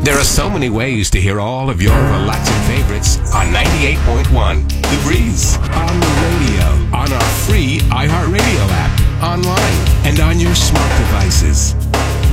There are so many ways to hear all of your relaxing favorites on 98.1 The Breeze. On the radio, on our free iHeartRadio app, online, and on your smart devices.